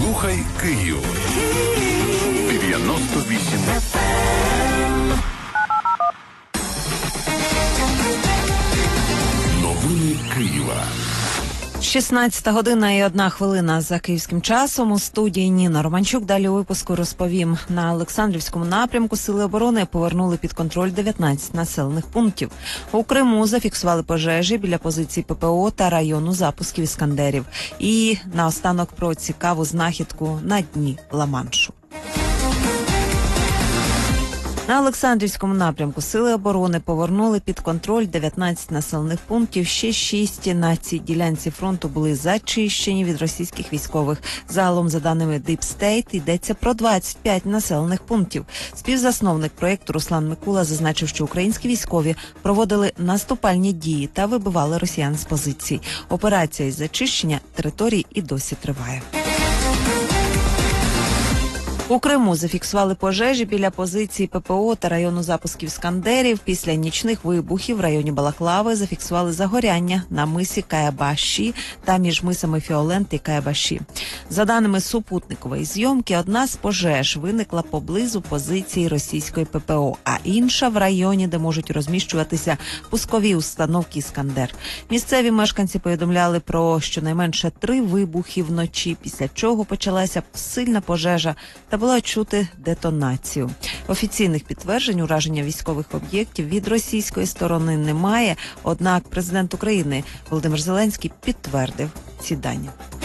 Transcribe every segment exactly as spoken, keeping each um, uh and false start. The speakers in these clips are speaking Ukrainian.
Слухай Київ. дев'яносто вісім еф ем. Новини Києва. шістнадцята година і одна хвилина за київським часом. У студії Ніна Романчук. Далі у випуску розповім. На Олександрівському напрямку Сили оборони повернули під контроль дев'ятнадцять населених пунктів. У Криму зафіксували пожежі біля позицій ППО та району запусків «Іскандерів». І наостанок про цікаву знахідку на дні Ла-Маншу. На Олександрівському напрямку Сили оборони повернули під контроль дев'ятнадцять населених пунктів, ще шість на цій ділянці фронту були зачищені від російських військових. Загалом, за даними Deep State, йдеться про двадцять п'ять населених пунктів. Співзасновник проєкту Руслан Микула зазначив, що українські військові проводили наступальні дії та вибивали росіян з позицій. Операція із зачищення територій і досі триває. У Криму зафіксували пожежі біля позиції ППО та району запусків «Іскандерів». Після нічних вибухів в районі Балаклави зафіксували загоряння на мисі Каябаші та між мисами Фіолент і Каябаші. За даними супутникової зйомки, одна з пожеж виникла поблизу позиції російської ППО, а інша в районі, де можуть розміщуватися пускові установки «Іскандер». Місцеві мешканці повідомляли про щонайменше три вибухи вночі, після чого почалася сильна пожежа та було чути детонацію. Офіційних підтверджень ураження військових об'єктів від російської сторони немає, однак президент України Володимир Зеленський підтвердив ці дані.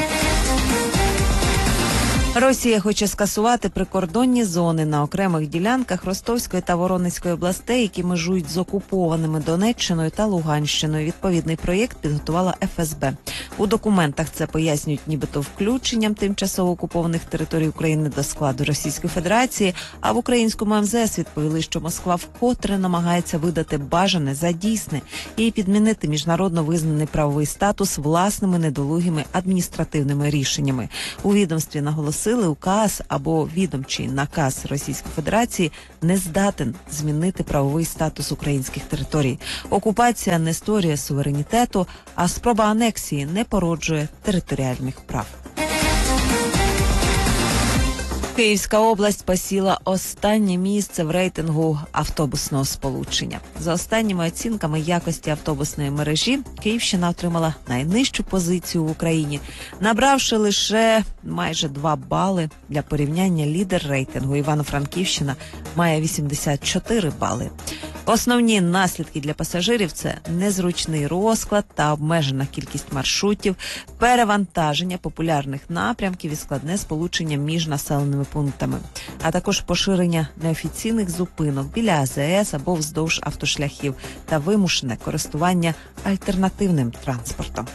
Росія хоче скасувати прикордонні зони на окремих ділянках Ростовської та Воронезької областей, які межують з окупованими Донеччиною та Луганщиною. Відповідний проєкт підготувала еф ес бе. У документах це пояснюють нібито включенням тимчасово окупованих територій України до складу Російської Федерації, а в українському ем зе ес відповіли, що Москва вкотре намагається видати бажане за дійсне і підмінити міжнародно визнаний правовий статус власними недолугими адміністративними рішеннями. У відомстві наголосили, указ або відомчий наказ Російської Федерації не здатен змінити правовий статус українських територій. Окупація не створює суверенітету, а спроба анексії не породжує територіальних прав. Київська область посіла останнє місце в рейтингу автобусного сполучення. За останніми оцінками якості автобусної мережі, Київщина отримала найнижчу позицію в Україні, набравши лише майже два бали. Для порівняння лідер рейтингу Івано-Франківщина має вісімдесят чотири бали. Основні наслідки для пасажирів – це незручний розклад та обмежена кількість маршрутів, перевантаження популярних напрямків і складне сполучення між населеними пунктами, а також поширення неофіційних зупинок біля а зе ес або вздовж автошляхів та вимушене користування альтернативним транспортом.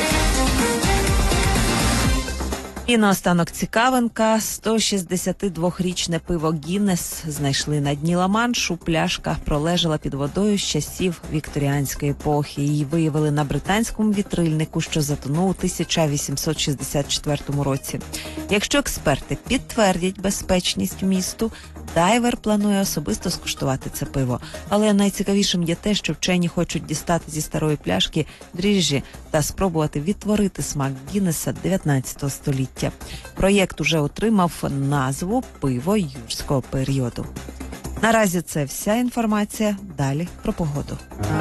І наостанок цікавинка. сто шістдесятидвохрічне пиво «Гіннес» знайшли на дні Ла-Маншу. Пляшка пролежала під водою з часів вікторіанської епохи. Її виявили на британському вітрильнику, що затонув у тисяча вісімсот шістдесят четвертому році. Якщо експерти підтвердять безпечність вмісту, дайвер планує особисто скуштувати це пиво. Але найцікавішим є те, що вчені хочуть дістати зі старої пляшки дріжджі та спробувати відтворити смак Гіннеса дев'ятнадцятого століття. Проєкт уже отримав назву «Пиво юрського періоду». Наразі це вся інформація. Далі про погоду.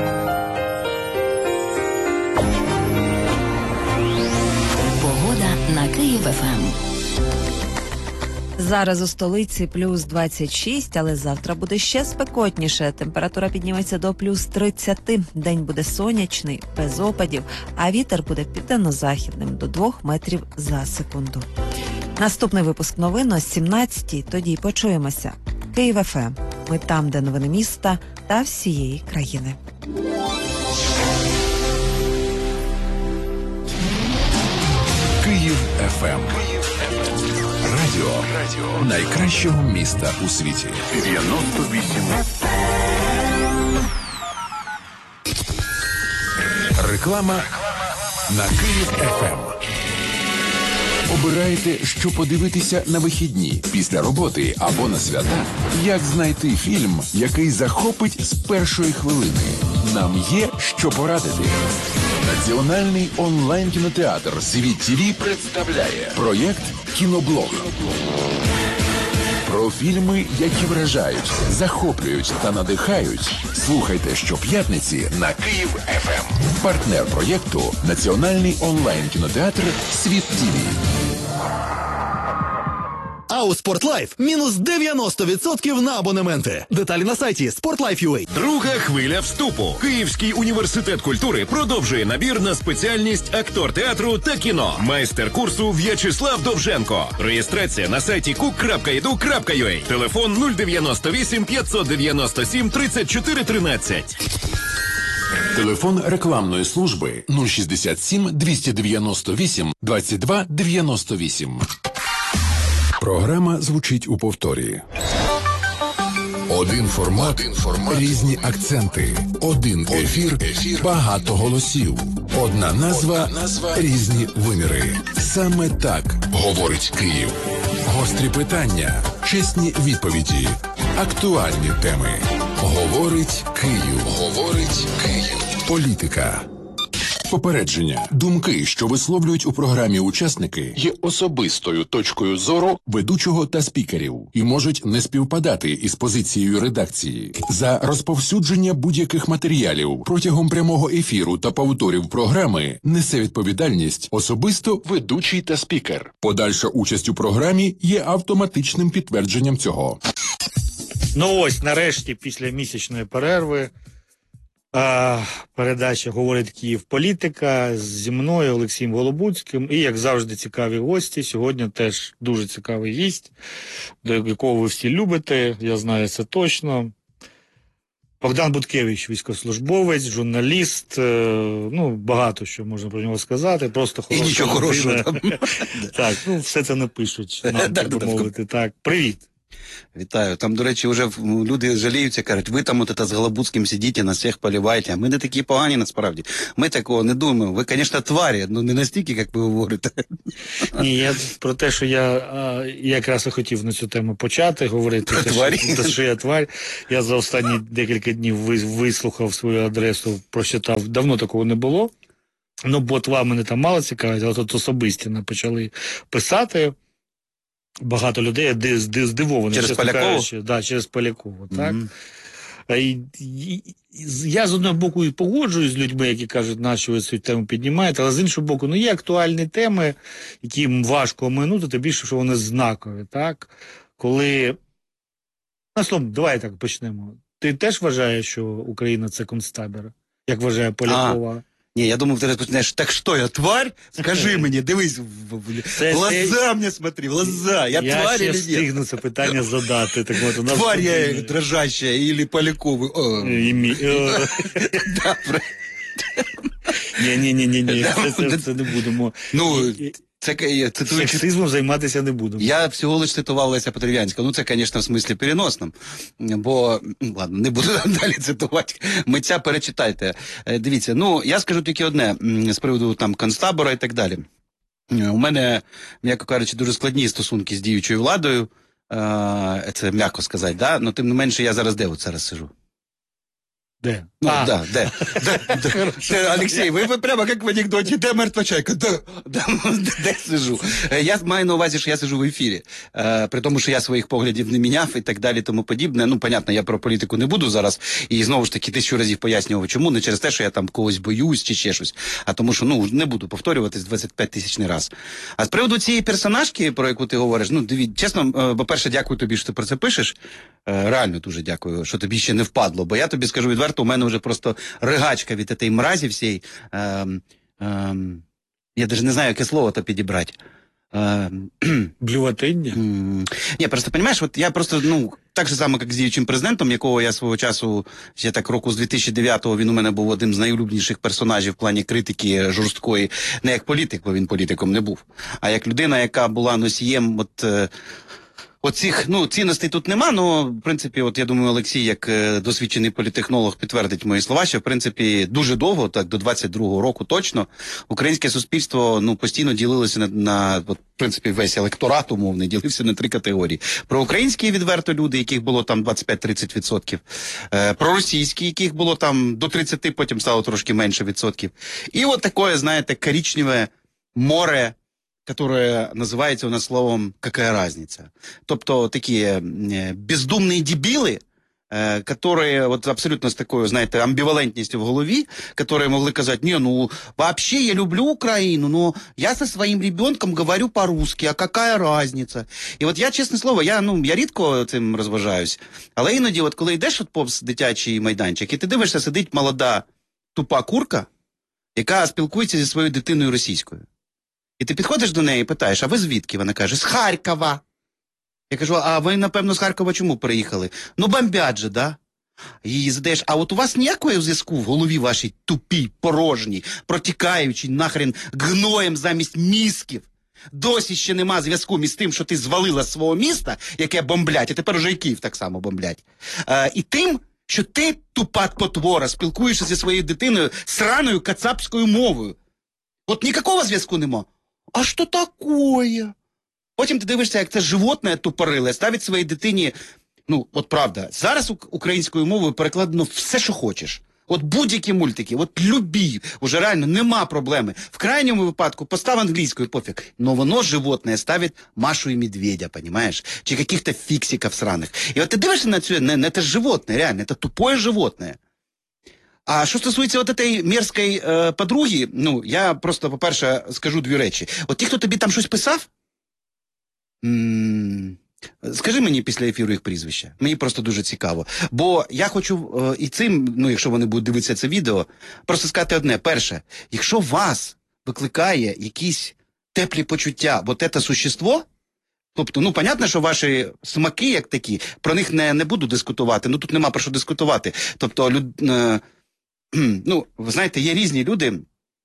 Погода на Київ еф ем. Зараз у столиці плюс двадцять шість, але завтра буде ще спекотніше. Температура підніметься до плюс тридцять. День буде сонячний, без опадів, а вітер буде південно-західним до двох метрів за секунду. Наступний випуск новин о сімнадцятій, тоді почуємося. Київ еф ем. Ми там, де новини міста та всієї країни. Київ еф ем. Радіо, радіо найкращого міста у світі. дев'яносто вісім еф ем. Реклама на Київ еф ем. Обираєте, що подивитися на вихідні, після роботи або на свята? Як знайти фільм, який захопить з першої хвилини? Нам є що порадити. Національний онлайн-кінотеатр «Світ ТІВІ» представляє проєкт «Кіноблог». Про фільми, які вражають, захоплюють та надихають. Слухайте щоп'ятниці на Київ-еф ем. Партнер проєкту – Національний онлайн-кінотеатр «Світ ТІВІ». А у Спортлайф мінус дев'яносто відсотків на абонементи. Деталі на сайті спортлайф крапка ю а. Друга хвиля вступу. Київський університет культури продовжує набір на спеціальність актор театру та кіно. Майстер курсу В'ячеслав Довженко. Реєстрація на сайті кук крапка і ду крапка ю а. Телефон нуль дев'яносто вісім п'ятсот дев'яносто сім тридцять чотири тринадцять. Телефон рекламної служби нуль шістдесят сім двісті дев'яносто вісім двадцять два дев'яносто вісім. Програма звучить у повторі. Один формат, Один формат, різні акценти. Один ефір, ефір, багато голосів. Одна назва, назва, різні виміри. Саме так говорить Київ. Гострі питання, чесні відповіді, актуальні теми. Говорить Київ. Говорить Київ. Політика. Попередження. Думки, що висловлюють у програмі учасники, є особистою точкою зору ведучого та спікерів і можуть не співпадати із позицією редакції. За розповсюдження будь-яких матеріалів протягом прямого ефіру та повторів програми несе відповідальність особисто ведучий та спікер. Подальша участь у програмі є автоматичним підтвердженням цього. Ну ось, нарешті, після місячної перерви, А, передача «Говорить Київ. Політика» зі мною, Олексієм Голобуцьким. І, як завжди, цікаві гості. Сьогодні теж дуже цікавий гість, до якого ви всі любите, я знаю це точно. Богдан Буткевич, військовослужбовець, журналіст, ну, багато що можна про нього сказати, просто хороша. І нічого хорошого. Так, ну, все це напишуть, нам так би мовити. Так, привіт. Вітаю. Там, до речі, вже люди жаліються, кажуть, ви там от з Голобуцьким сидите, нас всіх поливаєте, а ми не такі погані насправді. Ми такого не думаємо. Ви, звісно, тварі, але не настільки, як ви говорите. Ні, я про те, що я, я якраз і хотів на цю тему почати говорити, те, що, те, що я тварь. Я за останні декілька днів вислухав свою адресу, прочитав, давно такого не було. Ну, ботва мене там мало цікавить, але тут особисті почали писати. Багато людей здивовані. Через Полякову? Да, через Полякову, так. Mm-hmm. І, і, я з одного боку і погоджуюсь з людьми, які кажуть, на що ви цю тему піднімаєте, але з іншого боку, ну є актуальні теми, які важко оминути, тим більше, що вони знакові, так. Коли, ну, словом, давай так почнемо. Ти теж вважаєш, що Україна – це концтабір? Як вважає Полякова? А. Ні, я думав, ти розпочнеш, так що, я тварь? Скажи мені, дивись, в, в, в глаза мені смотри, в глаза, я, я тварь или нет? Я ще встигну це питання задати. Так от, у нас тварь я не... дрожащая или Поляковый? Ні-ні-ні, це не будемо. Ну... Це, це, сексизмом займатися не будемо. Я всього лиш цитував Леся Петрів'янського. Ну, це, звісно, в смислі переносному. Бо, ладно, не буду далі цитувати. Митця перечитайте. Дивіться, ну, я скажу тільки одне з приводу там концтабора і так далі. У мене, м'яко кажучи, дуже складні стосунки з діючою владою. Це м'яко сказати, да? Но тим не менше, я зараз де от зараз сижу? Де? Ну, а. да, де. де, де, де Олексій, ви, ви прямо як в анекдоті, де мертва чайка? Де, де, де, де сижу? Я маю на увазі, що я сижу в ефірі. Е, при тому, що я своїх поглядів не міняв і так далі, тому подібне. Ну, понятно, я про політику не буду зараз. І знову ж таки тисячу разів пояснював, чому. Не через те, що я там когось боюсь чи ще щось. А тому, що, ну, не буду повторюватись двадцять п'ять тисячний раз. А з приводу цієї персонажки, про яку ти говориш, ну, дивіться, чесно, по-перше, дякую тобі, що ти про це пишеш. Е, реально дуже дякую, що тобі ще не впадло. Бо я тобі скажу відверто, у мене вже просто ригачка від цієї мразі всієї. Ем, ем, я навіть не знаю, яке слово-то підібрати. Ем, Блюватиння? Ем, ні, просто, розумієш, от я просто, ну, так же само, як з діючим президентом, якого я свого часу, ще так року з дві тисячі дев'ятого, він у мене був одним з найулюбленіших персонажів в плані критики жорсткої, не як політик, бо він політиком не був, а як людина, яка була носієм от... Оцих, ну, цінностей тут нема, ну, в принципі, от я думаю, Олексій, як е, досвідчений політехнолог, підтвердить мої слова, що, в принципі, дуже довго, так, до двадцять другого року точно, українське суспільство, ну, постійно ділилося на, на от, в принципі, весь електорат умовний, ділився на три категорії. Проукраїнські, відверто, люди, яких було там двадцять п'ять - тридцять відсотків, е, проросійські, яких було там до тридцяти, потім стало трошки менше відсотків. І от таке, знаєте, коричневе море, которое называется у нас словом «какая разница». Тобто такі бездумні дебіли, которые вот абсолютно з такою, знаєте, амбівалентністю в голові, которые могли казати: «Не, ну, вообще я люблю Україну, но я со своим ребенком говорю по-русски, а какая разница?» І от я, чесне слово, я, ну, я рідко цим розважаюсь, але іноді, от коли йдеш от повз дитячий майданчик, і ти дивишся, сидить молода тупа курка, яка спілкується зі своєю дитиною російською. І ти підходиш до неї і питаєш: а ви звідки? Вона каже: з Харкова. Я кажу: а ви, напевно, з Харкова чому приїхали? Ну, бомбять же, да? Її задаєш: а от у вас ніякого зв'язку в голові вашій тупій, порожній, протікаючій нахрен гноєм замість мізків? Досі ще нема зв'язку між тим, що ти звалила з свого міста, яке бомблять, і тепер уже і Київ так само бомблять, е, і тим, що ти, тупа потвора, спілкуєшся зі своєю дитиною сраною кацапською мовою. От ніякого зв'язку нема. А що такое? Потім ти дивишся, як це животне тупориле ставить своїй дитині, ну, от правда, зараз українською мовою перекладено все, що хочеш. От будь-які мультики, от любі, уже реально нема проблеми. В крайньому випадку постав англійською, пофіг. Но воно, животне, ставить Машу і Медведя, понимаешь? Чи каких-то фіксиків сраних. І от ти дивишся на це, не, не це животне, реально, це тупое животне. А що стосується от цієї мерзкої е, подруги, ну, я просто, по-перше, скажу дві речі. От ті, хто тобі там щось писав, м- скажи мені після ефіру їх прізвища. Мені просто дуже цікаво. Бо я хочу е, і цим, ну, якщо вони будуть дивитися це відео, просто сказати одне. Перше, якщо вас викликає якісь теплі почуття, бо те существо, тобто, ну, понятно, що ваші смаки, як такі, про них не, не буду дискутувати, ну, тут нема про що дискутувати. Тобто, люд... Е, ну, ви знаєте, є різні люди е,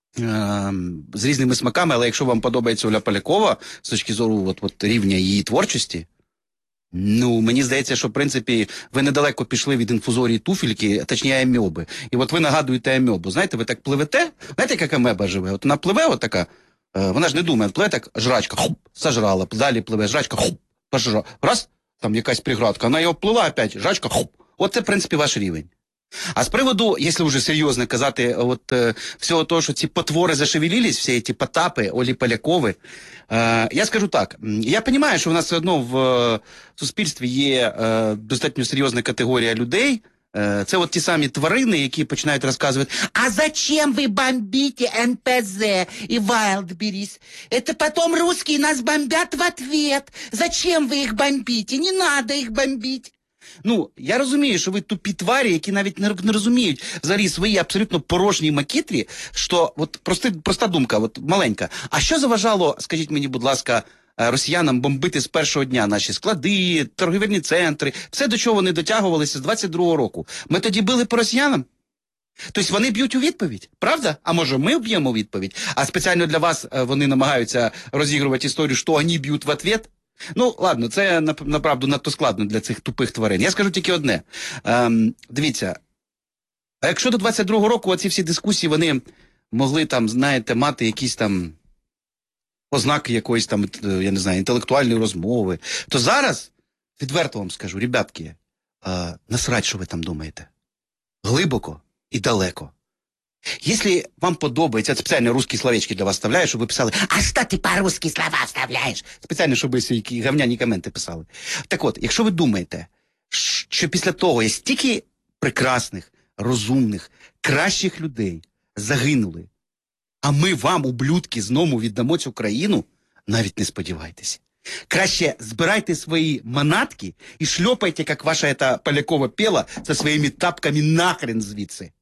з різними смаками, але якщо вам подобається Оля Полякова з точки зору от, от, рівня її творчості, ну, мені здається, що, в принципі, ви недалеко пішли від інфузорії туфельки, точніше, амеби. І от ви нагадуєте амебу. Знаєте, ви так пливете, знаєте, як амеба живе? От вона пливе от така, е, вона ж не думає, пливе так, жрачка, хоп, сожрала, далі пливе, жрачка, хоп, пожрала. Раз, там якась преградка, вона його плила опять, жрачка, хоп. От це, в принципі, ваш рівень. А з приводу, якщо вже серйозно казати, от е, всього того, що ці потвори зашевелились, всі ці Потапи, Олі Полякови, е, я скажу так, я розумію, що в нас все одно в е, суспільстві є е, достатньо серйозна категорія людей, е, це от ті самі тварини, які починають розказувати: а зачем ви бомбите ен пе зет і Wildberries? Это потом русские нас бомбят в ответ. Зачем ви їх бомбите? Не надо їх бомбить. Ну, я розумію, що ви тупі тварі, які навіть не, не розуміють взагалі свої абсолютно порожні макітрі, що, от прости, проста думка, от маленька. А що заважало, скажіть мені, будь ласка, росіянам бомбити з першого дня наші склади, торгівельні центри, все, до чого вони дотягувалися з двадцять другого року? Ми тоді били по росіянам? Тобто вони б'ють у відповідь, правда? А може ми б'ємо у відповідь? А спеціально для вас вони намагаються розігрувати історію, що вони б'ють в ответ? Ну, ладно, це, направду, надто складно для цих тупих тварин. Я скажу тільки одне. Ем, дивіться, а якщо до двадцять другого року оці всі дискусії, вони могли там, знаєте, мати якісь там ознаки якоїсь там, я не знаю, інтелектуальної розмови, то зараз, відверто вам скажу, ребятки, е, насрать, що ви там думаєте. Глибоко і далеко. Если вам подобається, я спеціально русські словечки для вас вставляю, щоб ви писали: а що ти по-русски слова вставляєш? Спеціально, щоб ви всі говняні коменти писали. Так от, якщо ви думаєте, що після того є стільки прекрасних, розумних, кращих людей загинули, а ми вам, ублюдки, знову віддамо цю країну, навіть не сподівайтеся. Краще збирайте свої манатки і шльопайте, як ваша ета Полякова пела, со своїми тапками нахрен звідси.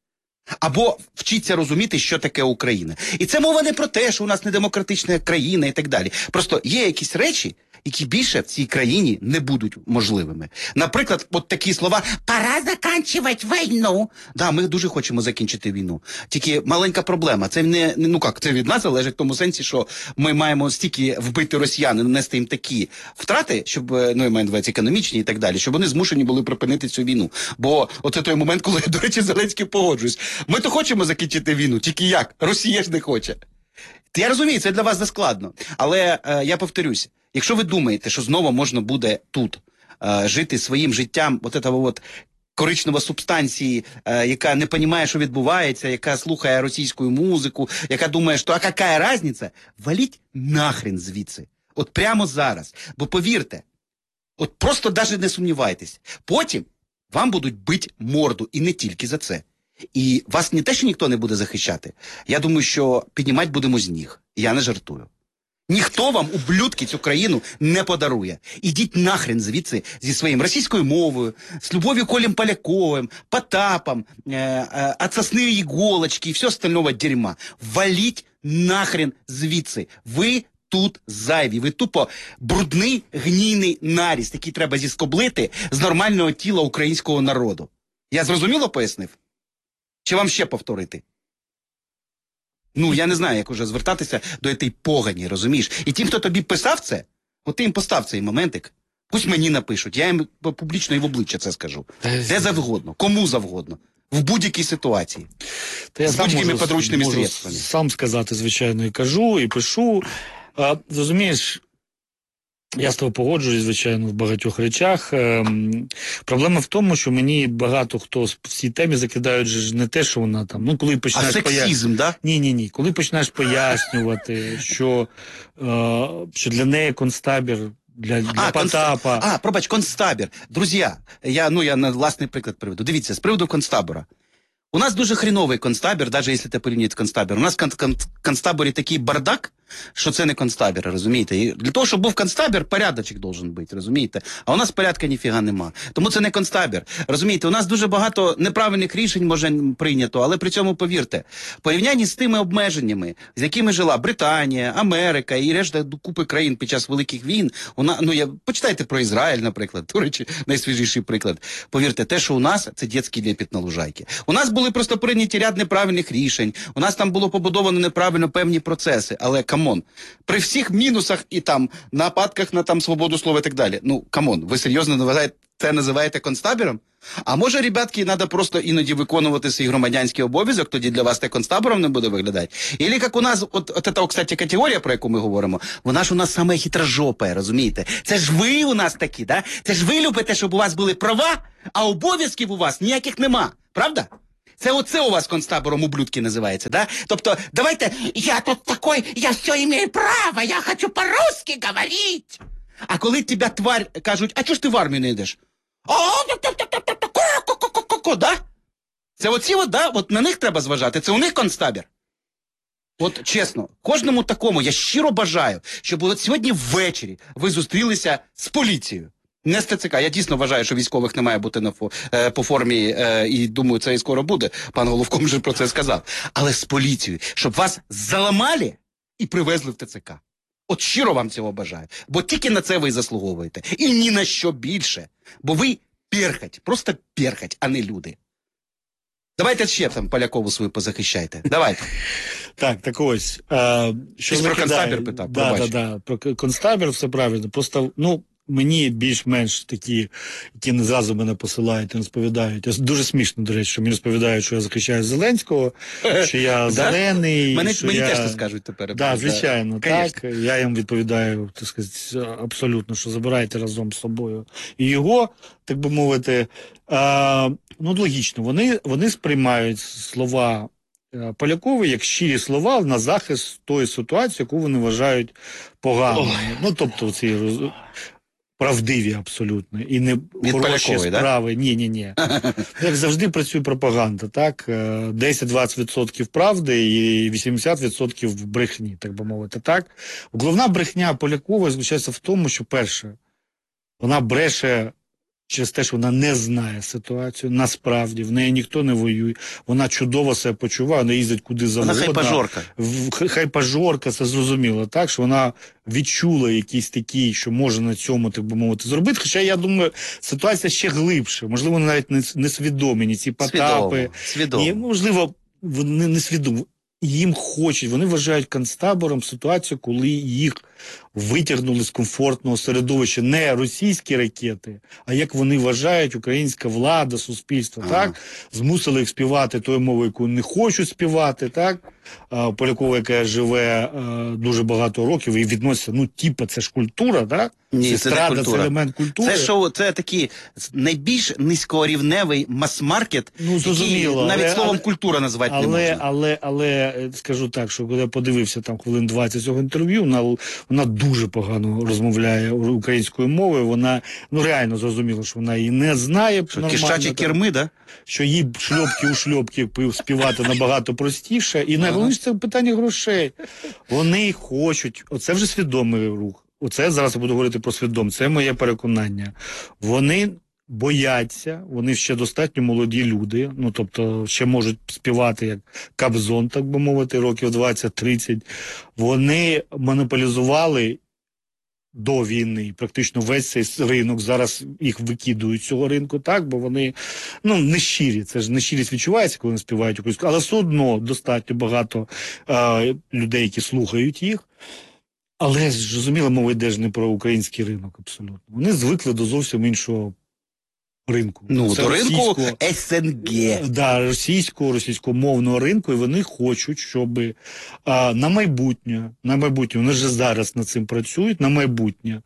Або вчіться розуміти, що таке Україна. І це мова не про те, що у нас не демократична країна і так далі. Просто є якісь речі, які більше в цій країні не будуть можливими. Наприклад, от такі слова «пора закінчувати війну». Да, ми дуже хочемо закінчити війну. Тільки маленька проблема. Це не, ну як, це від нас залежить в тому сенсі, що ми маємо стільки вбити росіян і нанести їм такі втрати, щоб, ну, я маю на увазі економічні і так далі, щоб вони змушені були припинити цю війну. Бо оце той момент, коли, до речі, Зеленський погоджуюсь. Ми то хочемо закінчити війну, тільки як? Росія ж не хоче. Я розумію, це для вас заскладно. Але е, я повторюсь, якщо ви думаєте, що знову можна буде тут е, жити своїм життям, от этого от коричнева субстанції, е, яка не розуміє, що відбувається, яка слухає російську музику, яка думає, що а яка різниця, валіть нахрен звідси. От прямо зараз. Бо повірте, от просто навіть не сумнівайтесь, потім вам будуть бити морду, і не тільки за це. І вас не те, що ніхто не буде захищати. Я думаю, що піднімати будемо з ніг. Я не жартую. Ніхто вам, ублюдки, цю країну не подарує. Ідіть нахрен звідси зі своїм російською мовою, з Любов'ю Колем Поляковим, Потапом, е, е, от сосни іголочки і все остального дерьма. Валіть нахрен звідси. Ви тут зайві. Ви тупо брудний, гнійний наріст, який треба зіскоблити з нормального тіла українського народу. Я зрозуміло пояснив? Чи вам ще повторити? Ну, я не знаю, як уже звертатися до цієї погані, розумієш? І тим, хто тобі писав це, от ти їм постав цей моментик, пусть мені напишуть, я їм публічно і в обличчя це скажу. Де завгодно, кому завгодно, в будь-якій ситуації. Та я з будь-якими можу, подручними можу средствами. Сам сказати, звичайно, і кажу, і пишу. А, розумієш, я з тобою погоджуюсь, звичайно, в багатьох речах. Ем, проблема в тому, що мені багато хто в цій темі закидають же не те, що вона там, ну, коли починаєш... А сексизм, поя... да? Ні-ні-ні, коли починаєш пояснювати, що, е, що для неї концтабір, для, для а, Потапа... Конст... А, пробач, концтабір. Друзі, я, ну, я на власний приклад приведу. Дивіться, з приводу концтабора. У нас дуже хріновий концтабір, навіть якщо це порівняти з концтабіром. У нас в кон- кон- концтаборі такий бардак, що це не концтабір, розумієте? І для того, щоб був концтабір, порядочок должен бути, розумієте? А у нас порядка ніфіга нема. Тому це не концтабір. Розумієте, у нас дуже багато неправильних рішень може прийнято, але при цьому, повірте, в порівнянні з тими обмеженнями, з якими жила Британія, Америка і решта купи країн під час великих війн, вона, ну, я, почитайте про Ізраїль, наприклад, до речі, найсвіжіший приклад. Повірте, те, що у нас, це дитячий лепіт на лужайки. У нас були просто прийняті ряд неправильних рішень, у нас там було побудовано неправильно певні процеси, але камон, при всіх мінусах і там нападках на там свободу слова і так далі. Ну, камон, ви серйозно називаєте, це називаєте концтабіром? А може, ребятки, треба просто іноді виконувати свій громадянський обов'язок, тоді для вас це концтабором не буде виглядати? Ілі, як у нас, от, от ця, кстати, категорія, про яку ми говоримо, вона ж у нас саме хитрожопа, розумієте? Це ж ви у нас такі, да? Це ж ви любите, щоб у вас були права, а обов'язків у вас ніяких нема, правда? Це оце у вас концтабором ублюдки називається, да? Тобто, давайте, я тут такой, я все имею право, я хочу по-русски говорить. А коли тебе, тварь, кажуть, а чого ж ти в армію не йдеш? Ко-ко-ко-ко-ко-ко, да? Це оці от, да? От на них треба зважати, це у них концтабір. От чесно, кожному такому я щиро бажаю, щоб от сьогодні ввечері ви зустрілися з поліцією. Не з ТЦК. Я дійсно вважаю, що військових не має бути на фо, е, по формі, е, і думаю, це і скоро буде. Пан Головком вже про це сказав. Але з поліцією, щоб вас заламали і привезли в ТЦК. От щиро вам цього бажаю. Бо тільки на це ви заслуговуєте. І ні на що більше. Бо ви перхать, просто перхать, а не люди. Давайте ще там Полякову свою позахищайте. Давайте. Так, так ось. Е, що Ти про концтабір питав? Да, да, да, про концтабір все правильно. Просто, ну, мені більш-менш такі, які не зразу мене посилають і розповідають. Дуже смішно, до речі, що мені розповідають, що я захищаю Зеленського, що я зелений. Мені що мені я... теж це скажуть тепер. Да, звичайно, так. Я їм відповідаю, так сказати, абсолютно, що забирайте разом з собою і його, так би мовити. А, ну, логічно, вони, вони сприймають слова Полякові як щирі слова на захист тої ситуації, яку вони вважають поганою. Ну, тобто, ці правдиві абсолютно. І не від хороші Полякової, справи. Да? Ні-ні-ні. Як завжди працює пропаганда, так? десять-двадцять відсотків правди і вісімдесят відсотків брехні, так би мовити, так? Головна брехня Полякової заключається в тому, що, перше, вона бреше через те, що вона не знає ситуацію, насправді, в неї ніхто не воює, вона чудово себе почуває, вона їздить куди завгодно. Вона хайпажорка. Хайпажорка, це зрозуміло, так, що вона відчула якийсь такий, що може на цьому, так би мовити, зробити. Хоча, я думаю, ситуація ще глибше. Можливо, навіть не, не свідомі, ні ці Потапи. Свідомо. Ні, можливо, вони не свідомі. Їм хочуть, вони вважають концтабором ситуацію, коли їх витягнули з комфортного середовища не російські ракети, а як вони вважають, українська влада, суспільство, ага. так? Змусили їх співати тою мовою, яку не хочуть співати, так? А, Полякова, яка живе а, дуже багато років і відноситься, ну, типа, це ж культура, так? Ні, це, це страда, не культура. Це елемент культури. Це шоу, це такий найбільш низькорівневий мас-маркет, ну, який навіть але, словом але, культура називати але, не можна. Але, але, скажу так, що коли я подивився там хвилин двадцять цього інтерв'ю, вона, вона дуже погано розмовляє українською мовою, вона, ну, реально зрозуміло, що вона її не знає. Що, кишачі керми, да? Що їй шльопки у шльопки співати набагато простіше. І найголовніше це питання грошей. Вони хочуть, оце вже свідомий рух. Оце зараз я буду говорити про свідом, це моє переконання. Вони бояться, вони ще достатньо молоді люди, ну, тобто, ще можуть співати як Кобзон, так би мовити, років двадцять-тридцять. Вони монополізували до війни практично весь цей ринок, зараз їх викидують з цього ринку, так, бо вони, ну, не щирі, це ж не щирість відчувається, коли вони співають українською, але все одно достатньо багато е, людей, які слухають їх. Але ж, розуміло, мова йде ж не про український ринок абсолютно. Вони звикли до зовсім іншого ринку. Ну, це до ринку ес ен ге. Да, російського, російськомовного ринку, і вони хочуть, щоб а, на майбутнє, на майбутнє, вони вже зараз над цим працюють, на майбутнє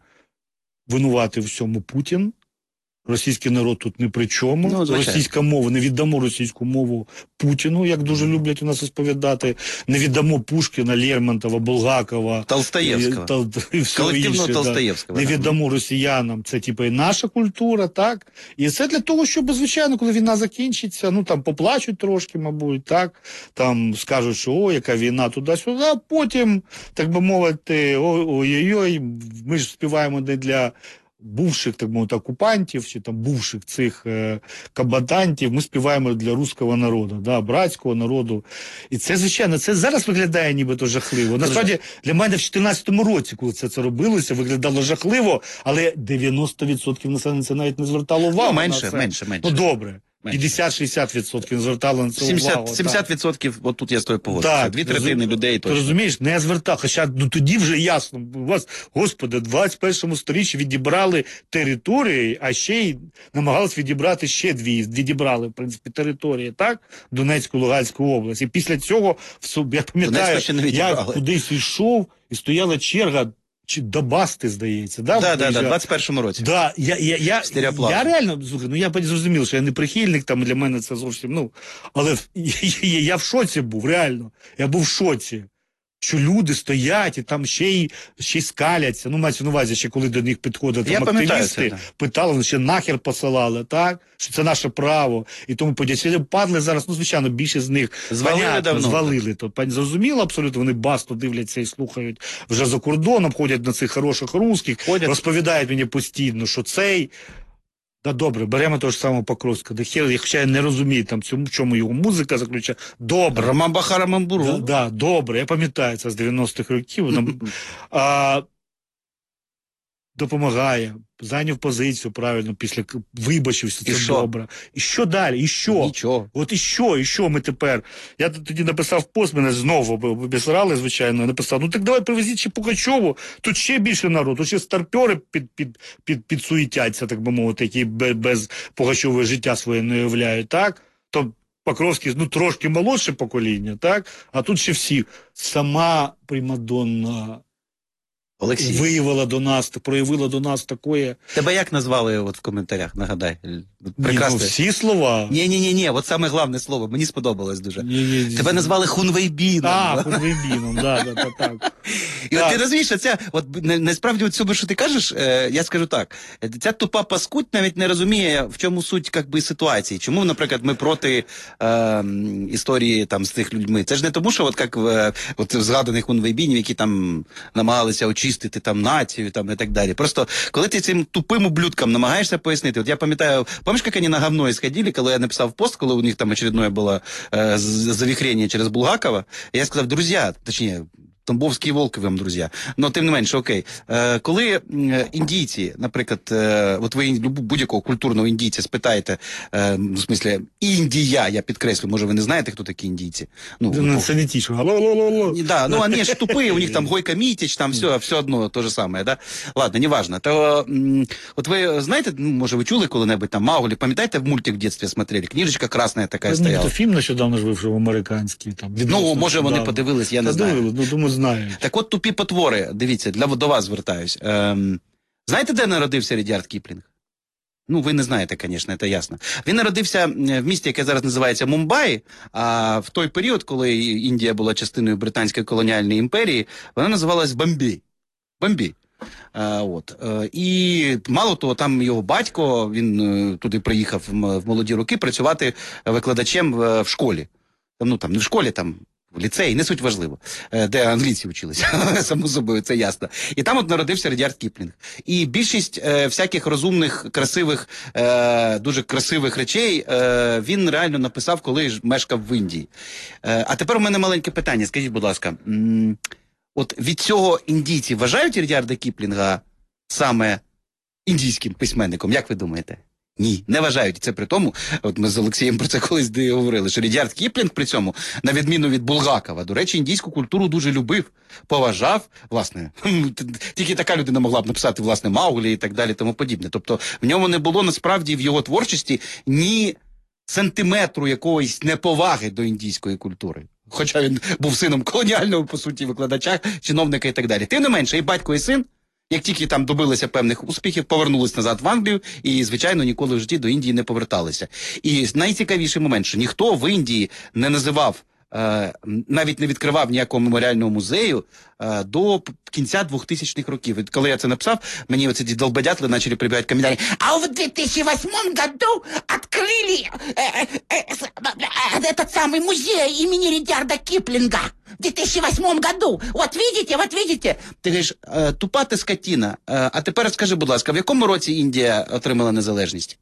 винувати всьому Путін. Російський народ тут ні при чому. Ну, російська мова, не віддамо російську мову Путіну, як дуже люблять у нас розповідати. Не віддамо Пушкіна, Лермонтова, Булгакова. Толстоєвського. Та, і колективно інше, Толстоєвського. Да. Не віддамо росіянам. Це, типу, і наша культура, так? І це для того, щоб, звичайно, коли війна закінчиться, ну, там, поплачуть трошки, мабуть, так? Там скажуть, що, о, яка війна, туди-сюди, а потім, так би мовити, ой-ой-ой, ми ж співаємо не для бувших, так мовити, окупантів, чи там бувших цих е, кабатантів, ми співаємо для руського народу, да, братського народу. І це, звичайно, це зараз виглядає нібито жахливо. Насправді, для мене в чотирнадцятому році, коли це, це робилося, виглядало жахливо, але дев'яносто відсотків населення це навіть не звертало увагу. Ну, менше, на це. менше, менше. Ну, добре. п'ятдесят-шістдесят відсотків не звертало на це сімдесят, увагу. сімдесят відсотків, от тут я з тобою погоджуюся. Дві третини людей точно. Ти розумієш, не звертав. Хоча, ну, тоді вже ясно. У вас, господи, в двадцять першому сторіччі відібрали території, а ще й намагалися відібрати ще дві. Відібрали, в принципі, території, так? Донецьку, Луганську область. І після цього, я пам'ятаю, я кудись йшов, і стояла черга, чи до Басти, здається, да? Да, да, да, в двадцять першому році. Да, я, я, я, я реально, слухай, ну я зрозумів, що я не прихильник, там для мене це зовсім, ну, але я, я, я в шоці був, реально, я був в шоці. Що люди стоять і там ще й, ще й скаляться. Ну, мається на увазі, ще коли до них підходили там активісти, питали, вони ще нахер посилали, так? Що це наше право. І тому подяці падли зараз, ну, звичайно, більше з них звалили понятно, давно. Звалили. То, зрозуміло абсолютно, вони Басту дивляться і слухають вже за кордоном, ходять на цих хороших русських, ходять. Розповідають мені постійно, що цей... Да, добре, беремо того ж самого Покровського. Да, хер, хоча я не розумію, там, в чому його музика заключає. Добре. Роман-Баха Роман-Буру. Да, да, добре, я пам'ятаю це з дев'яностих років. а, допомагає, зайняв позицію правильно, після вибачився, це що? Добре. І що далі? І що? Нічого. От і що? І що ми тепер? Я тоді написав пост, мене знову обісрали, звичайно, написав, ну так давай привезіть ще Пугачову, тут ще більше народу, тут ще старпьори під, під, під, підсуетяться, так би мовити, які без, без Пугачової життя своє не уявляють, так? То Покровський, ну, трошки молодше покоління, так? А тут ще всі. Сама примадонна Олексій виявила до нас, проявила до нас такое... Тебе як назвали от в коментарях, нагадай? Прекрасно. Ні, ну, всі слова. Ні-ні-ні, от саме головне слово, мені сподобалось дуже. Ні-ні-ні. Тебе назвали Хунвейбіном. А, Хунвейбіном, да, да, да, так. І от ти розумієш, це, от насправді от цьому, що ти кажеш, е, я скажу так, ця тупа паскудь навіть не розуміє, в чому суть, як би, ситуації. Чому, наприклад, ми проти е, історії там з цих людьми. Це ж не тому, що от як в от, згаданих Хунвейбінів, які там намагалися очі очистити там націю там, і так далі. Просто коли ти цим тупим ублюдкам намагаєшся пояснити, от я пам'ятаю, пам'ятаєш, як вони на говно исходили, коли я написав пост, коли у них там очередное було е, завихрення через Булгакова, я сказав, друзі, точніше, Тамбовські волки вам, друзі. Ну, тим не менше, окей. Е, коли е, індійці, наприклад, е, от ви будь-якого культурного індійця спитаєте, е, в смислі, Індія, я підкреслю, може ви не знаєте, хто такі індійці? Ну, ну це не ті, що алло-алло-алло. Да, ну, вони ж тупі, у них там Гойко Мітіч, там все, все одно то же саме, да? Ладно, неважно. То, м, от ви знаєте, ну, може ви чули коли-небудь там Мауглі, пам'ятаєте, в мультик в дитинстві смотрели? Книжечка красна така стояла. Ну, фільм нещодавно ж вийшов американський. Там, ну, може вони подивились, я не знаю. Дивили, ну, думаю, знають. Так от тупі потвори, дивіться, для, до вас звертаюсь. Ем, знаєте, де народився Редіард Кіплінг? Ну, ви не знаєте, звісно, це ясно. Він народився в місті, яке зараз називається Мумбаї, а в той період, коли Індія була частиною Британської колоніальної імперії, вона називалась Бомбей. Бомбей. А, от. І мало того, там його батько, він туди приїхав в молоді роки працювати викладачем в, в школі. Ну, там, не в школі, там, в ліцеї, не суть важливо, де англійці вчилися, само собою, це ясно. І там от народився Редіард Кіплінг. І більшість е, всяких розумних, красивих, е, дуже красивих речей е, він реально написав, коли ж мешкав в Індії. Е, а тепер у мене маленьке питання, скажіть, будь ласка, м- от від цього індійці вважають Редіарда Кіплінга саме індійським письменником, як ви думаєте? Ні, не вважають. І це при тому, от ми з Олексієм про це колись говорили, що Редіард Кіплінг при цьому, на відміну від Булгакова, до речі, індійську культуру дуже любив, поважав, власне, тільки така людина могла б написати, власне, Мауглі і так далі, тому подібне. Тобто в ньому не було насправді в його творчості ні сантиметру якоїсь неповаги до індійської культури. Хоча він був сином колоніального, по суті, викладача, чиновника і так далі. Тим не менше, і батько, і син, як тільки там добилися певних успіхів, повернулись назад в Англію і, звичайно, ніколи в житті до Індії не поверталися. І найцікавіший момент, що ніхто в Індії не називав, е, навіть не відкривав ніякого меморіального музею е, до кінця двохтисячних років. І коли я це написав, мені оці долбодятли почали прибігати коментарі. А в две тысячи восьмом году открыли э, э, э, этот самый музей имени Редиарда Кіплінга. В две тысячи восьмом году. Вот видите, вот видите. Ти говориш, е, тупа ти скотіна. Е, а тепер скажи, будь ласка, в якому році Індія отримала незалежність?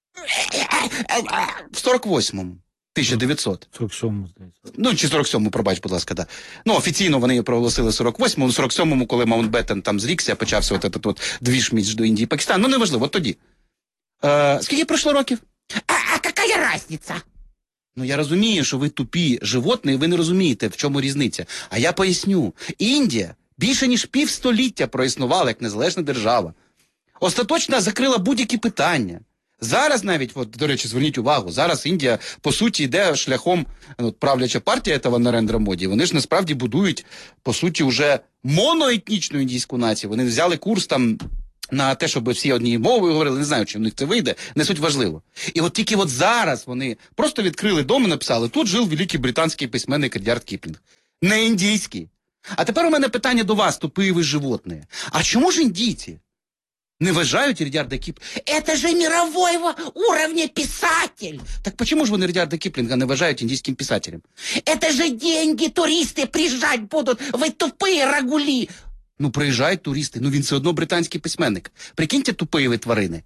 В сорок восьмому. тисяча дев'ятсот. сорок сьомому, здається. Ну, чи сорок сьомому, пробач, будь ласка, да. Ну, офіційно вони її проголосили сорок восьмому, у сорок сьомому, коли Маунтбеттен там зрікся, почався от этот от двіж між до Індії і Пакистану. Ну, неважливо, от тоді. Е, скільки пройшло років? А, а яка різниця? Ну, я розумію, що ви тупі животні, і ви не розумієте, в чому різниця. А я поясню. Індія більше ніж півстоліття проіснувала як незалежна держава. Остаточно закрила будь-які питання. Зараз навіть, от, до речі, зверніть увагу, зараз Індія, по суті, йде шляхом, от, правляча партія этого Нарендра Моді, вони ж насправді будують, по суті, вже моноетнічну індійську націю. Вони взяли курс там на те, щоб всі однією мовою говорили, не знаю, чи в них це вийде, не суть важливо. І от тільки от зараз вони просто відкрили дом і написали, тут жив великий британський письменник Редіард Кіплінг. Не індійський. А тепер у мене питання до вас, тупі ви животні. А чому ж індійці не вважають Редіарда Кіплінга? Это же мирового уровня писатель. Так почему же вони Редіарда Кіплінга не вважають індійським писателем? Это же деньги, туристи приезжать будут, ви тупі рагулі. Ну, приїжджають туристи, ну він все одно британський письменник. Прикиньте, тупі ви тварини.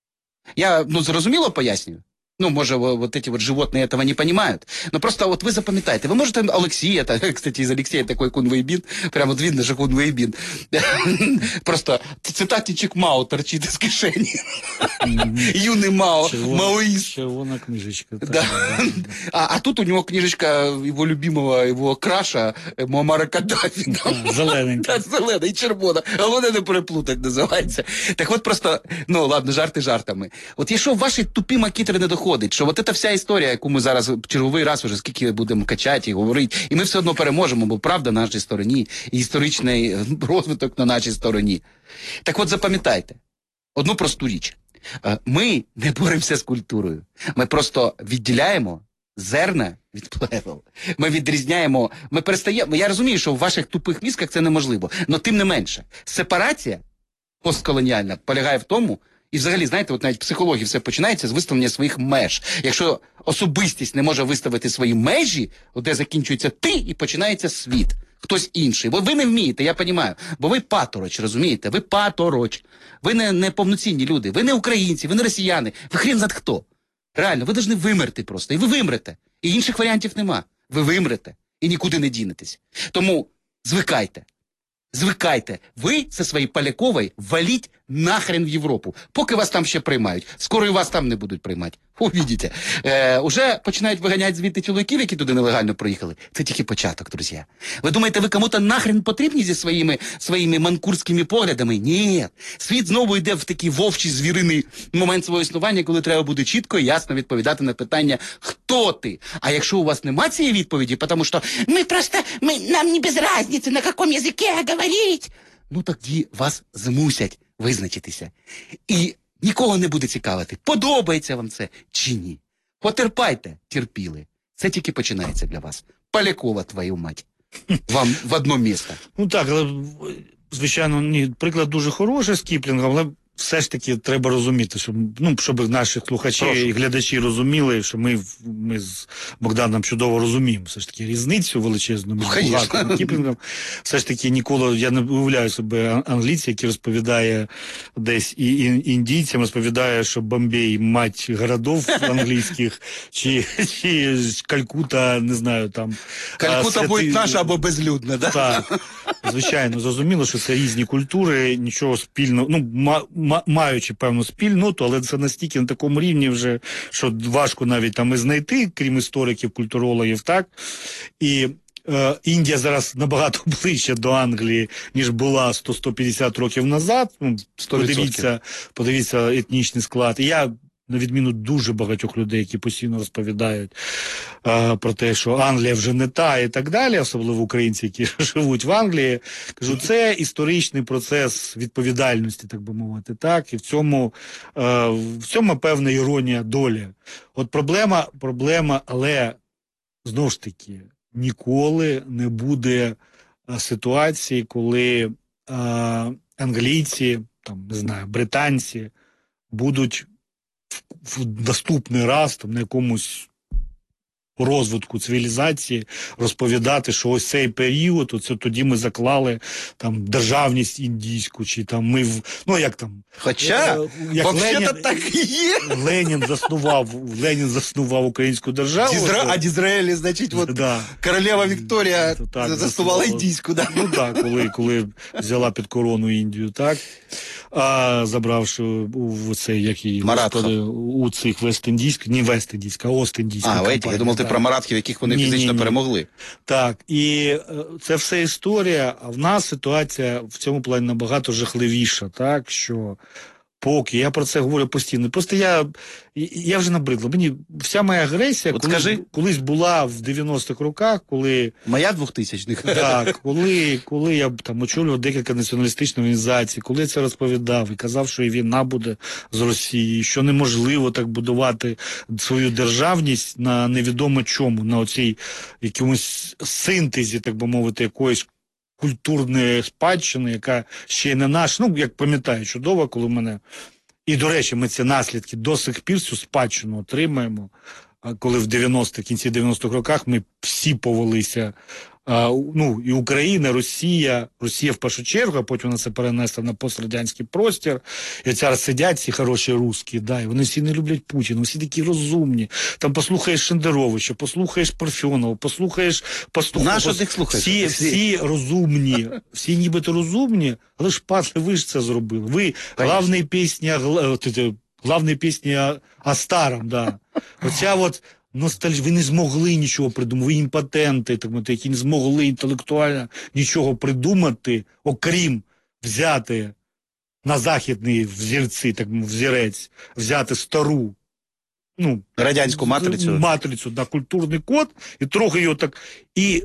Я, ну, зрозуміло пояснюю? Ну, може, вот эти вот животные этого не понимают. Но просто вот вы запоминайте. Вы можете Алексея, это, кстати, из Алексея такой кунвейбин, прямо вот видно, что кунвейбин. Просто цитатичек Мао торчит из кишени. Юный Мао, маоист. Червона книжечка. Да. А, а тут у него книжечка его любимого, его краша, Муаммара Каддафі. Зелененька. Да, зелена і червона. А вони не переплутать називається. Так от просто, ну ладно, жарти жартами. От якщо ваші тупі макітри не доходять, що от ця вся історія, яку ми зараз черговий раз уже скільки будемо качати і говорити, і ми все одно переможемо, бо правда на нашій стороні, і історичний розвиток на нашій стороні. Так от запам'ятайте одну просту річ. Ми не боремося з культурою. Ми просто відділяємо зерна від плевел. Ми відрізняємо, ми перестаємо, я розумію, що в ваших тупих мізках це неможливо, але тим не менше, сепарація постколоніальна полягає в тому, і взагалі, знаєте, от навіть в психології все починається з виставлення своїх меж. Якщо особистість не може виставити свої межі, де закінчується ти і починається світ. хтось інший. Бо ви не вмієте, я розумію. Бо ви патороч, розумієте? Ви патороч. Ви не, не повноцінні люди. Ви не українці, ви не росіяни. Ви хрін знає хто. Реально, ви повинні вимерти просто. І ви вимрете. І інших варіантів нема. Ви вимрете. І нікуди не дінетесь. Тому звикайте. Звикайте. Ви зі своєю Поляковою валіть нахрен в Європу. Поки вас там ще приймають. Скоро і вас там не будуть приймати. Увідіть. Е, уже починають виганяти звідти чоловіків, які туди нелегально приїхали. Це тільки початок, друзі. Ви думаєте, ви кому-то нахрен потрібні зі своїми, своїми манкурськими поглядами? Ні. Світ знову йде в такий вовчий звіриний момент свого існування, коли треба буде чітко і ясно відповідати на питання «Хто ти?». А якщо у вас нема цієї відповіді, тому що «Ми просто, ми, нам не без разниці, на якому язикі говорити», ну тоді вас змусять визначитися. І нікого не буде цікавити, подобається вам це чи ні. Потерпайте, терпіли. Це тільки починається для вас. Полякова, твою мать. Вам в одно місце. Ну так, але, звичайно, ні, приклад дуже хороший з Кіплінгом, але все ж таки треба розуміти, щоб, ну, щоб наші слухачі Прошу. і глядачі розуміли, що ми, ми з Богданом чудово розуміємо все ж таки різницю величезну між Конечно. Булгаковим і Кіплінгом. Все ж таки ніколи, я не уявляю себе англійця, який розповідає десь і, і індійцям, розповідає, що Бомбей мать городов англійських, чи, чи Калькута, не знаю, там... Калькута а, буде святи- наша або безлюдна, да? Так, звичайно, зрозуміло, що це різні культури, нічого спільного, ну, ма, ма, маючи певну спільноту, але це настільки на такому рівні вже, що важко навіть там і знайти, крім істориків, культурологів, так? І е, Індія зараз набагато ближче до Англії, ніж була сто - сто п'ятдесят років назад. Ну, подивіться, подивіться етнічний склад. І я, на відміну дуже багатьох людей, які постійно розповідають а, про те, що Англія вже не та і так далі, особливо українці, які живуть в Англії, кажу, це історичний процес відповідальності, так би мовити, так, і в цьому, а, в цьому певна іронія долі. От проблема, проблема, але, знову ж таки, ніколи не буде а, ситуації, коли а, англійці, там, не знаю, британці будуть в наступний раз там на якомусь розвитку цивілізації розповідати, що ось цей період, оце тоді ми заклали там державність індійську, чи там ми в ну як там. Хоча, як взагалі-то так і є. Ленін заснував, Ленін заснував українську державу. Дізра... А Дізраїлі, значить, от да. королева Вікторія так, заснувала індійську, да? Ну так, коли, коли взяла під корону Індію, так. А забравши у цей, як її, Маратха. у цих Вест-Індійських, не Вест-Індійська, а Ост-Індійська. А, вейті, я думав, ти про маратхів, яких вони Ні, фізично ні, ні. перемогли. Так, і е, це все історія, а в нас ситуація в цьому плані набагато жахливіша, так, що поки, я про це говорю постійно, просто я, я вже набридло, мені вся моя агресія От колись, скажи. колись була в дев'яностих роках, коли... Моя двохтисячних. Так, коли, коли я там очолював декілька націоналістичних організацій, коли я це розповідав і казав, що і війна буде з Росією, що неможливо так будувати свою державність на невідомо чому, на оцій якомусь синтезі, так би мовити, якоїсь культурної спадщини, яка ще й не наша. Ну, як пам'ятаю, чудово, коли в мене... І, до речі, ми ці наслідки до сих пір цю спадщину отримаємо. Коли в дев'яностих, кінці дев'яностих роках ми всі повелися, а, ну, і Україна, Росія, Росія в першу чергу, а потім вона це перенесла на пострадянський простір, і зараз сидять ці хороші русські, да, і вони всі не люблять Путіна, всі такі розумні. Там послухаєш Шендеровича, послухаєш Парфьонова, послухаєш Пастухова. Нащо ти їх слухаєш? Всі, всі розумні, всі нібито розумні, але ж, пане, ви ж це зробили. Ви, главна пісня, гла- главна пісня о старом, да. Оця от ностальгія, ви не змогли нічого придумати, ви імпотенти, так мовити, які не змогли інтелектуально нічого придумати, окрім взяти на західні взірці, так мовити, взірець, взяти стару, ну, Радянську матрицю. матрицю на культурний код і трохи його так, і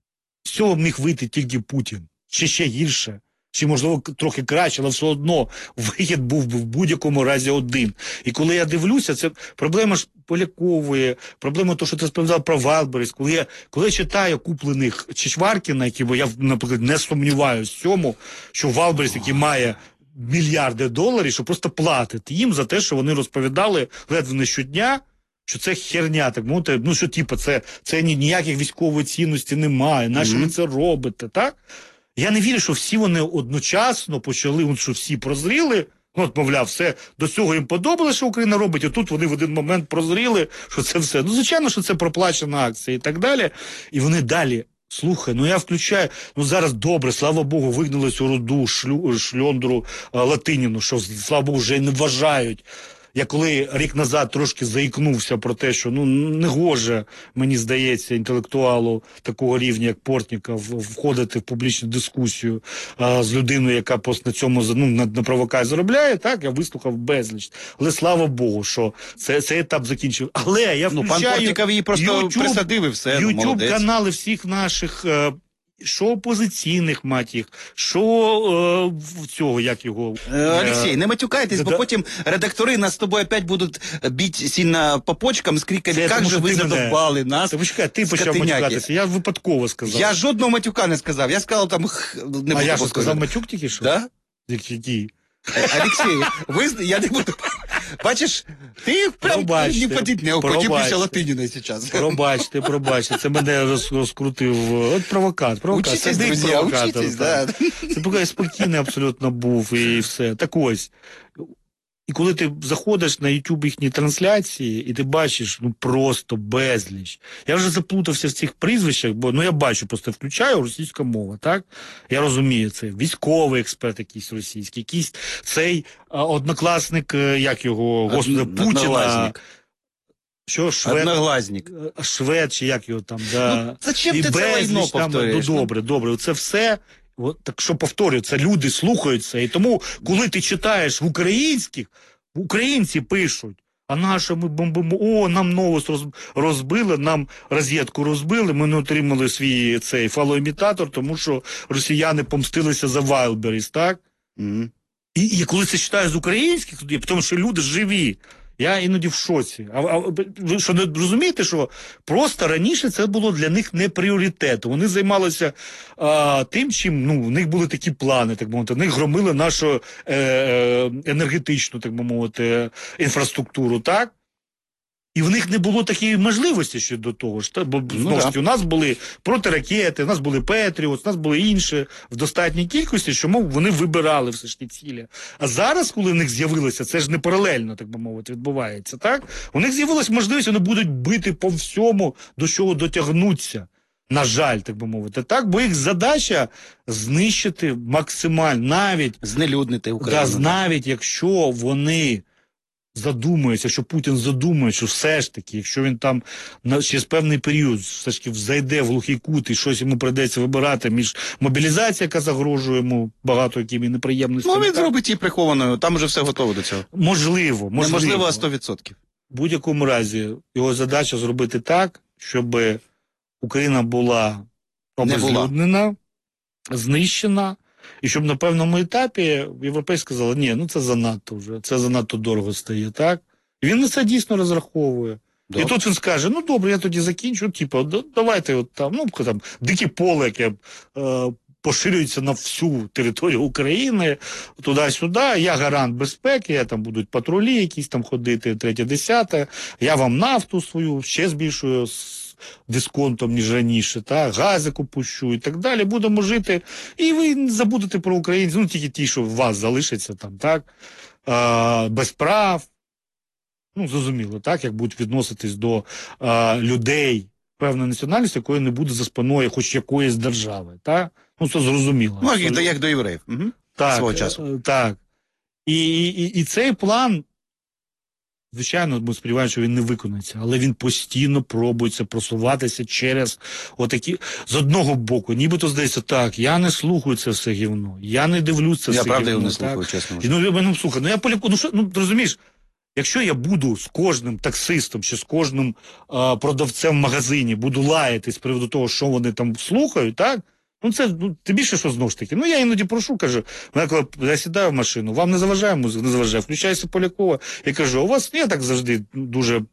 з цього міг вийти тільки Путін, чи ще гірше. Чи, можливо, трохи краще, але все одно вихід був би в будь-якому разі один. І коли я дивлюся, це проблема ж Полякової, проблема того, що ти розповідав про Вайлдберріс. Коли я, коли я читаю куплених Чичваркіна, які, бо я, наприклад, не сумніваюся в цьому, що Вайлдберріс, який має мільярди доларів, що просто платить їм за те, що вони розповідали ледве не щодня що це херня, так мовити, ну що типу, це, це ніяких військової цінності немає, нащо mm-hmm. ви це робите, так? Я не вірю, що всі вони одночасно почали, що всі прозріли, ну, от, мовляв, все, до цього їм подобалося, що Україна робить, а тут вони в один момент прозріли, що це все. Ну, звичайно, що це проплачена акція і так далі. І вони далі, слухай, ну я включаю, ну зараз добре, слава Богу, вигнали цю руду, шлю, шльондру Латиніну, що, слава Богу, вже не вважають. Я коли рік назад трошки заікнувся про те, що ну не гоже, мені здається, інтелектуалу такого рівня, як Портніков, входити в публічну дискусію а, з людиною, яка просто на цьому ну, на, на провокації заробляє, так, я вислухав безліч. Але слава Богу, що це, цей етап закінчив. Але я включаю... Ну, пан Портніков її просто YouTube, присадив і все, ну, молодець. YouTube-канали всіх наших... Що опозиційних, мать їх, що е, цього, як його... Е, Олексій, не матюкайтесь, да, бо потім редактори нас з тобою опять будуть бить сильно по почкам з криками, як же ви задовбали нас. Ти почекай, ти почав матюкатися, я випадково сказав. Я жодного матюка не сказав, я сказав там... Не а я що, сказав матюк тільки що? Да? Який? Олексій, ви... Я не буду... Бачиш, ти прям не подібняв, подібнився Латиніна зараз. Пробачте, пробачте, це мене роз, розкрутив. От провокат, провокат. Учитесь, друзі, учитесь, да. Це поки спокійний абсолютно був і все. Так ось. І коли ти заходиш на YouTube їхні трансляції, і ти бачиш, ну, просто безліч. Я вже заплутався в цих прізвищах, бо, ну, я бачу, просто включаю російська мова, так? Я розумію, це військовий експерт якийсь російський, якийсь цей а, однокласник, як його, господи, Путіна. Що, швед? Одноглазник. Швед, чи як його там, да. Ну, зачем ти це лайно повторюєш? Ну, добре, добре, це все... От, так що повторюю, це люди слухаються. І тому, коли ти читаєш в українських, українці пишуть, а наше ми бомбимо, о, нам новость розбили, нам розетку розбили, ми не отримали свій цей фалоімітатор, тому що росіяни помстилися за Wildberries, так? Mm-hmm. І, і коли це читаю з українських, тому що люди живі, я іноді в шоці. А, а ви що не розумієте, що просто раніше це було для них не пріоритетом. Вони займалися а, тим, чим, ну, в них були такі плани, так би мовити. Вони громили нашу е, е, енергетичну, так би мовити, інфраструктуру, так? І в них не було такої можливості щодо того. Ж, бо ну, знову ж таки, у нас були протиракети, у нас були Петріот, у нас були інші в достатній кількості, що мов, вони вибирали все ж ті цілі. А зараз, коли в них з'явилося, це ж не паралельно, так би мовити, відбувається, так? У них з'явилася можливість, вони будуть бити по всьому, до чого дотягнуться. На жаль, так би мовити, так? Бо їх задача знищити максимально, навіть... Знелюднити Україну. Да, навіть якщо вони... задумується, що Путін задумує, що все ж таки, якщо він там на через певний період все ж таки зайде в глухий кут і щось йому прийдеться вибирати між мобілізацією, яка загрожує йому багато якими неприємностями. Ну, він зробить її прихованою, там вже все готово до цього. Можливо, можливо. Неможливо, а сто відсотків. В будь-якому разі його задача зробити так, щоб Україна була обезлюднена, знищена, і щоб на певному етапі європейці сказали, ні, ну це занадто вже, це занадто дорого стає, так? І він на це дійсно розраховує. Добре. І тут він скаже, ну добре, я тоді закінчу, типу, давайте от там, ну там, дикі поле, яке е, поширюється на всю територію України, туди-сюди, я гарант безпеки, я там будуть патрулі якісь там ходити, третє-десяте, я вам нафту свою ще збільшую дисконтом, ніж раніше, та, газику пущу і так далі, будемо жити, і ви забудете про українців, ну, тільки ті, що в вас залишаться там, так, а, без прав, ну, зрозуміло, так, як будуть відноситись до а, людей певної національності, якої не буде за спиною хоч якоїсь держави, так, ну, це зрозуміло. Ну, як, як до євреїв, угу. Так, свого часу. Так, і, і, і цей план, звичайно, ми сподіваємося, що він не виконається, але він постійно пробується просуватися через отакі, з одного боку, нібито здається, так, я не слухаю це все гівно, я не дивлюся це я все правда гівно. Я правда його не слухаю, чесно. І, ну, ну, слухай, ну я поліку, ну, що, ну, розумієш, якщо я буду з кожним таксистом чи з кожним а, продавцем в магазині буду лаятись з приводу того, що вони там слухають, так, ну це, ну, ти більше що знову ж таки. Ну я іноді прошу, кажу, я, коли я сідаю в машину, вам не заважає музика, не заважає, включаюся Полякова і кажу, у вас, я так завжди дуже,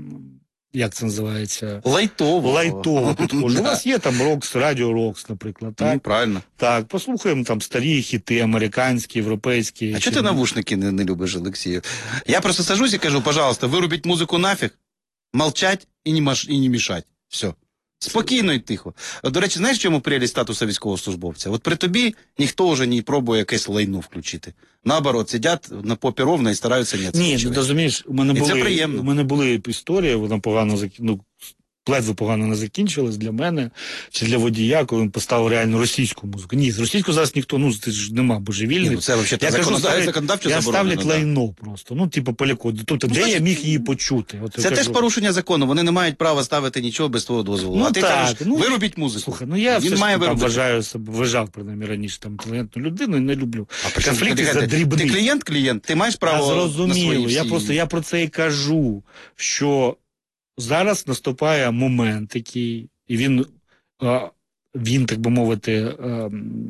як це називається? Лайтово. Лайтово підходжу. У вас є там Рокс, Радіо Рокс, наприклад, так? Ну, правильно. Так, послухаємо там старі хіти, американські, європейські. А чого ти навушники не, не любиш, Олексію? Я просто сажусь і кажу, пожалуйста, вирубіть музику нафіг. Молчать і не, маш... і не мішать. Все. Спокійно і тихо. До речі, знаєш, в чому прелість статусу військовослужбовця? От при тобі ніхто вже не пробує якесь лайно включити. Наоборот, сидять на попі ровно і стараються не Ні, відсвічувати. ти розумієш, у мене І це були, приємно. у мене були історії, вона погано зак... ну, ледве погано не закінчилась для мене чи для водія, коли він поставив реально російську музику. Ні, з російську зараз ніхто, ну, це ж нема божевільних. Ні, ну, це взагалі я кажу, законодавчо, ставлять, законодавчо я заборонено. ставлять Да. лайно просто, ну, типу, Поляко. Тобто, Ну, де значить, я міг її почути? От, я Це кажу, теж порушення закону, вони не мають права ставити нічого без твого дозволу. Ну, а ти так, кажеш, ну, виробіть музику. Слухай, ну я Він все має ж там виробити. вважаю себе, вважав, принаймні, раніше там інтелігентну людину і не люблю. А при чому конфлікти ти, за ти, дрібниць. ти клієнт, клієнт, ти маєш Я право на зрозуміло, свої я всі... просто я про це і кажу, що зараз наступає момент такий, і він, а, він так би мовити, а,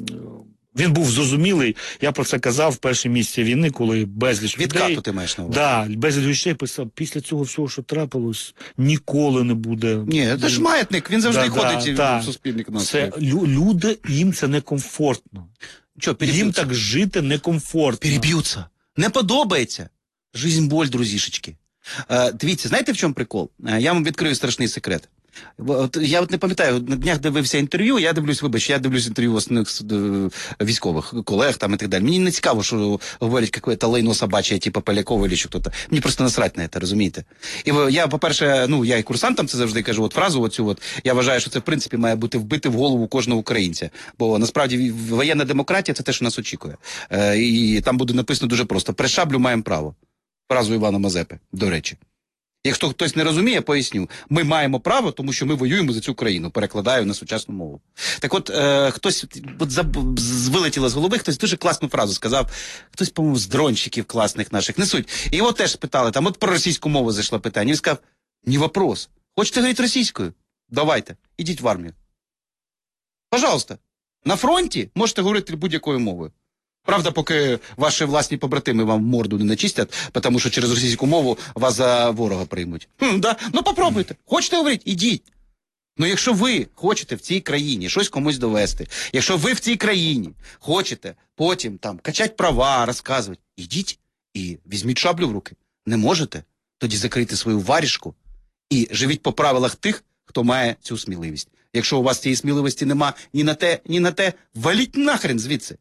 він був зрозумілий, я про це казав в перші місяці війни, коли безліч Відкату людей... ти маєш на увазі. Да, безліч людей писав, після цього всього, що трапилось, ніколи не буде... Ні, це ж маятник, він завжди Да, ходить да, в суспільник нас. Це лю- люди, їм це некомфортно. Що, Їм переб'ються? так жити некомфортно. Переб'ються. Не подобається. Жизнь боль, друзішечки. Е, дивіться, знаєте, в чому прикол? Е, я вам відкрию страшний секрет. От, я от не пам'ятаю, на днях дивився інтерв'ю, я дивлюсь, вибач, я дивлюсь інтерв'ю основних е, військових колег там і так далі. Мені не цікаво, що говорять какое-то лайно собаче, типу Полякова чи хто-то. Мені просто насрать на це, розумієте? І я, по-перше, ну, я і курсантам це завжди кажу, от фразу оцю, от, я вважаю, що це, в принципі, має бути вбити в голову кожного українця. Бо, насправді, воєнна демократія – це те, що нас очікує. Е, і там буде написано дуже просто. При шаблю маємо право. Фразу Івана Мазепи, до речі. Якщо хтось не розуміє, поясню. Ми маємо право, тому що ми воюємо за цю країну. Перекладаю на сучасну мову. Так от, е, хтось, от заб, з, вилетіло з голови, хтось дуже класну фразу сказав. Хтось, по-моєму, з дронщиків класних наших. Не суть. І його теж спитали, там от про російську мову зайшло питання. Він сказав, не вопрос. Хочете говорити російською? Давайте, ідіть в армію. Пожалуйста. На фронті можете говорити будь-якою мовою. Правда, поки ваші власні побратими вам морду не начистять, тому що через російську мову вас за ворога приймуть. Хм, да? Ну попробуйте. Хочете говорити? Ідіть. Ну якщо ви хочете в цій країні щось комусь довести, якщо ви в цій країні хочете потім там качати права, розказувати, ідіть і візьміть шаблю в руки. Не можете? Тоді закрийте свою варішку і живіть по правилах тих, хто має цю сміливість. Якщо у вас цієї сміливості нема ні на те, ні на те, валіть нахрен звідси.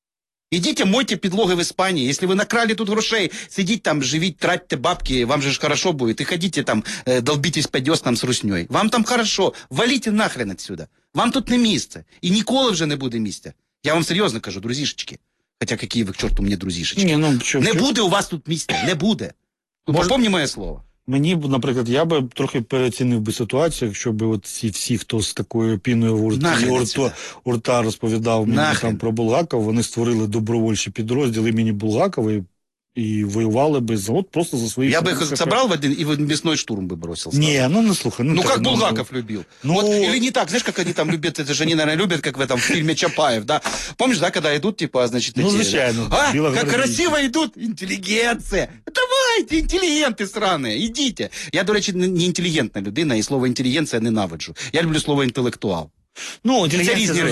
Ідіть, мойте підлоги в Іспанії. Якщо ви накрали тут грошей, сидіть там, живіть, тратьте бабки, вам же ж хорошо будет. И ходите там, э, долбитесь по дёснам с руснёй. Вам там хорошо. Валите нахрен отсюда. Вам тут не місце. І ніколи вже не буде місця. Я вам серйозно кажу, друзішечки. Хоча, які ви к чорту мені друзішечки. Ні, ну, що, Не що? буде у вас тут місця. Не буде. Ну, Може- попомні моє слово. Мені б, наприклад, я би трохи переоцінив би ситуацію, якщо б от ці всі, хто з такою піною в урт- Нахрен урто- отсюда. урта розповідав мені Нахрен. там про Булгакова, вони створили добровольчі підрозділи імені Булгакова і, і воювали би за, от просто за свої... Я бы их принципи. собрал в один и в мясной штурм бы бросил. сразу. Ні, ну не слухай. Ну, Ну, так, как Булгаков любил. Ну- Вот, или не так, знаешь, как они там любят, это же они, наверное, любят, как в этом фильме Чапаев, да? Помнишь, да, когда идут, типа, значит, Ну, эти... звичайно, А, как білогвардійці. красиво идут, интеллигенция. Давайте, интеллигенты сраные, идите. Я, до речі, не інтелігентна людина, і слово інтелігенція ненавиджу. Я люблю слово інтелектуал. Ну, Це інтелігенція різні